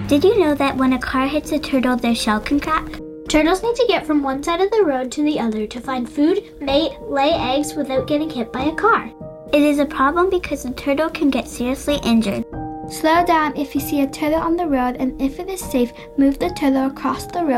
Did you know that when a car hits a turtle, their shell can crack? Turtles need to get from one side of the road to the other to find food, mate, lay eggs without getting hit by a car. It is a problem because the turtle can get seriously injured. Slow down if you see a turtle on the road, and if it is safe, move the turtle across the road